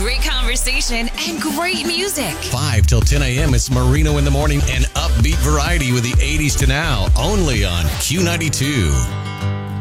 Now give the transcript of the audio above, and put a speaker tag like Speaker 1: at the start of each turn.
Speaker 1: great conversation, and great music.
Speaker 2: 5 till 10 a.m. It's Marino in the Morning and upbeat variety with the 80s to now, only on Q92.